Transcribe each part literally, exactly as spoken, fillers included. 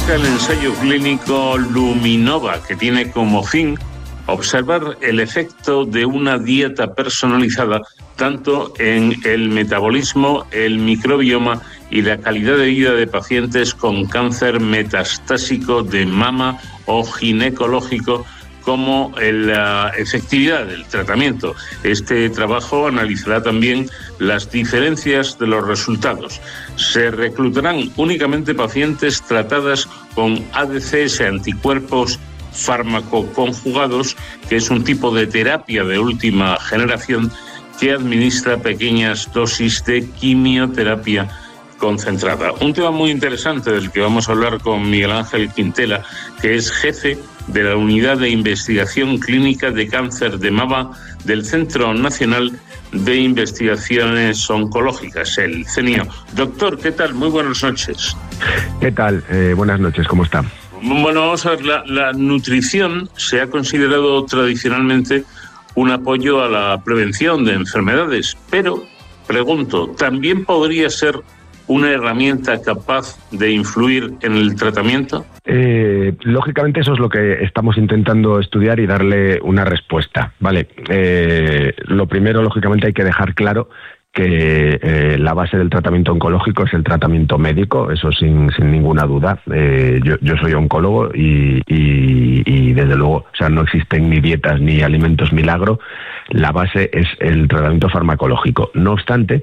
arranca el ensayo clínico Luminova, que tiene como fin observar el efecto de una dieta personalizada tanto en el metabolismo, el microbioma y la calidad de vida de pacientes con cáncer metastásico de mama o ginecológico, como en la efectividad del tratamiento. Este trabajo analizará también las diferencias de los resultados. Se reclutarán únicamente pacientes tratadas con A D Cs, anticuerpos fármaco-conjugados, que es un tipo de terapia de última generación que administra pequeñas dosis de quimioterapia concentrada. Un tema muy interesante del que vamos a hablar con Miguel Ángel Quintela, que es jefe de la Unidad de Investigación Clínica de Cáncer de Mama del Centro Nacional de Investigaciones Oncológicas, el CENIO. Doctor, ¿qué tal? Muy buenas noches. ¿Qué tal? Eh, buenas noches, ¿cómo está? Bueno, vamos a ver, la, la nutrición se ha considerado tradicionalmente un apoyo a la prevención de enfermedades, pero, pregunto, ¿también podría ser una herramienta capaz de influir en el tratamiento? Eh, lógicamente eso es lo que estamos intentando estudiar y darle una respuesta, ¿vale? Eh, lo primero, lógicamente, hay que dejar claro que eh, la base del tratamiento oncológico es el tratamiento médico, eso sin, sin ninguna duda. Eh, yo, yo soy oncólogo y, y, y desde luego, o sea, no existen ni dietas ni alimentos milagro. La base es el tratamiento farmacológico. No obstante,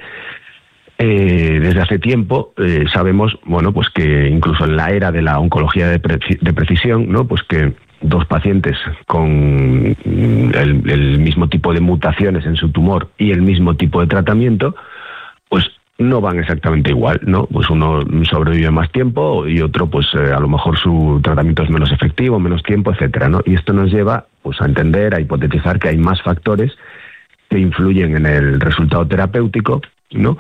Eh, desde hace tiempo eh, sabemos, bueno, pues que incluso en la era de la oncología de, pre de precisión, ¿no? Pues que dos pacientes con el, el mismo tipo de mutaciones en su tumor y el mismo tipo de tratamiento, pues no van exactamente igual, ¿no? Pues uno sobrevive más tiempo y otro, pues eh, a lo mejor su tratamiento es menos efectivo, menos tiempo, etcétera, ¿no? Y esto nos lleva, pues, a entender, a hipotetizar que hay más factores que influyen en el resultado terapéutico, ¿no?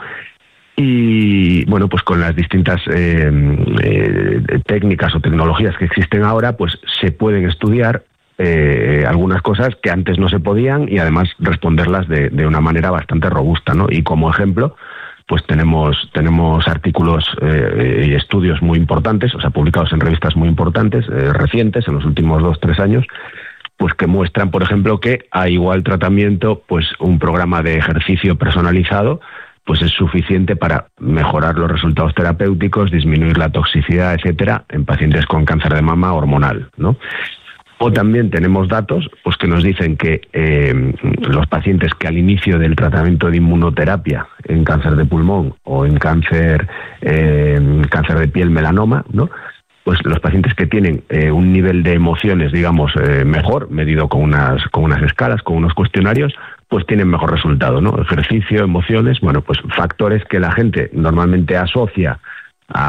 Y bueno, pues con las distintas eh, eh, técnicas o tecnologías que existen ahora, pues se pueden estudiar eh, algunas cosas que antes no se podían y además responderlas de, de una manera bastante robusta, ¿no? Y como ejemplo, pues tenemos tenemos artículos eh, y estudios muy importantes, o sea, publicados en revistas muy importantes, eh, recientes, en los últimos dos, tres años, pues que muestran, por ejemplo, que a igual tratamiento, pues un programa de ejercicio personalizado pues es suficiente para mejorar los resultados terapéuticos, disminuir la toxicidad, etcétera, en pacientes con cáncer de mama hormonal, ¿no? O también tenemos datos pues que nos dicen que eh, los pacientes que al inicio del tratamiento de inmunoterapia en cáncer de pulmón o en cáncer, eh, cáncer de piel, melanoma, ¿no? Pues los pacientes que tienen eh, un nivel de emociones, digamos, eh, mejor, medido con unas, con unas escalas, con unos cuestionarios, pues tienen mejor resultado, ¿no? Ejercicio, emociones, bueno, pues factores que la gente normalmente asocia